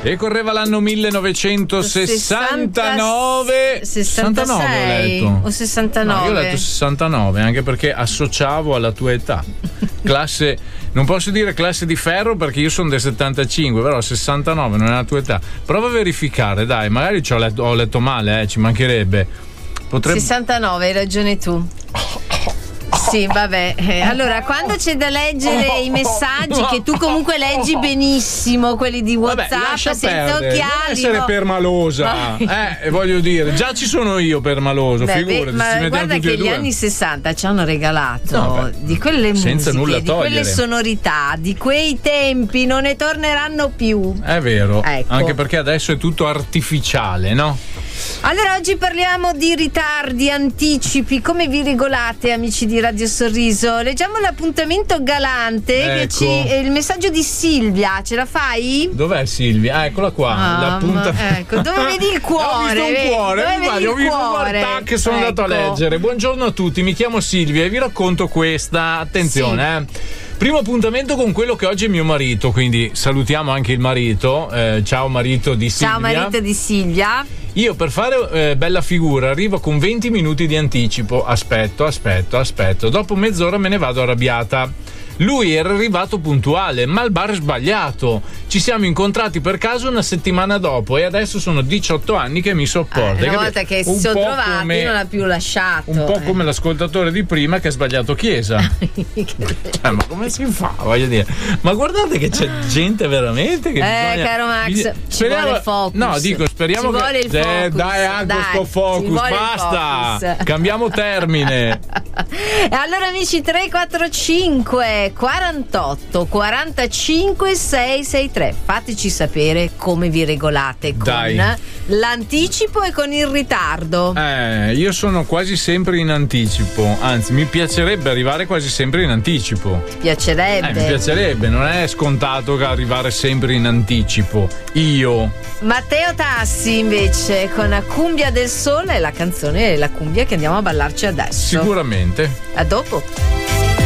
E correva l'anno 1969. 66 ho letto. o 69? No, io ho letto 69, anche perché associavo alla tua età. Classe, non posso dire classe di ferro perché io sono del 75, però 69 non è la tua età. Prova a verificare, dai, magari ho letto male, ci mancherebbe. 69, hai ragione tu. Sì, vabbè. Allora, quando c'è da leggere i messaggi che tu comunque leggi benissimo, quelli di WhatsApp, senza occhiali. Non essere permalosa. Voglio dire, già ci sono io permaloso, figurati. Ma guarda che gli anni 60 ci hanno regalato di quelle senza musiche, nulla di togliere, quelle sonorità, di quei tempi, non ne torneranno più. È vero, ecco. Anche perché adesso è tutto artificiale, no? Allora oggi parliamo di ritardi, anticipi, come vi regolate, amici di Radio Sorriso? Leggiamo l'appuntamento galante, ecco. Il messaggio di Silvia, ce la fai? Dov'è Silvia? Eccola qua, ecco, dove vedi il cuore? Ho visto un cuore, ho visto un cuore, tac, sono andato a leggere. Buongiorno a tutti, mi chiamo Silvia e vi racconto questa, attenzione, Primo appuntamento con quello che oggi è mio marito, quindi salutiamo anche il marito. Ciao marito di Silvia. Ciao marito di Silvia. Io per fare bella figura arrivo con 20 minuti di anticipo. Aspetto. Dopo mezz'ora me ne vado arrabbiata. Lui era arrivato puntuale, ma al bar sbagliato. Ci siamo incontrati per caso una settimana dopo e adesso sono 18 anni che mi sopporta. Una volta che si sono trovati non ha più lasciato. Un po' come l'ascoltatore di prima che ha sbagliato chiesa. Ma come si fa? Voglio dire. Ma guardate che c'è gente veramente che bisogna... caro Max, ci vuole focus. No, dico, speriamo ci vuole il focus. Dai, sto focus, basta. Cambiamo termine. E allora amici, 345 48 45 663, fateci sapere come vi regolate con l'anticipo e con il ritardo. Io sono quasi sempre in anticipo, anzi mi piacerebbe arrivare quasi sempre in anticipo. Ti piacerebbe? Mi piacerebbe, non è scontato che arrivare sempre in anticipo. Io Matteo Tassi invece con la Cumbia del Sole, la canzone La Cumbia che andiamo a ballarci adesso. Sicuramente. A dopo.